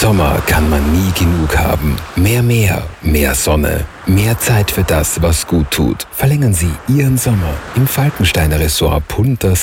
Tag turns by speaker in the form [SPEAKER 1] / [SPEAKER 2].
[SPEAKER 1] Sommer kann man nie genug haben. Mehr Meer, mehr Sonne, mehr Zeit für das, was gut tut. Verlängern Sie Ihren Sommer im Falkensteiner Ressort Punta